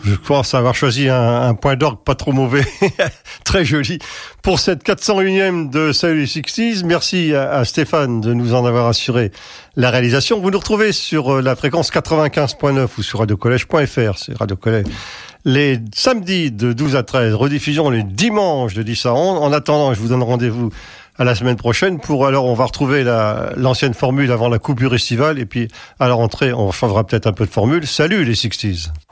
Je pense avoir choisi un point d'orgue pas trop mauvais, très joli, pour cette 401e de Salut les 60s. Merci à Stéphane de nous en avoir assuré la réalisation. Vous nous retrouvez sur la fréquence 95.9 ou sur radiocollège.fr, c'est Radio Collège. Les samedis de 12 à 13, rediffusion les dimanches de 10 à 11. En attendant, je vous donne rendez-vous à la semaine prochaine alors on va retrouver l'ancienne formule avant la coupure estivale et puis à la rentrée, on changera peut-être un peu de formule. Salut les 60s.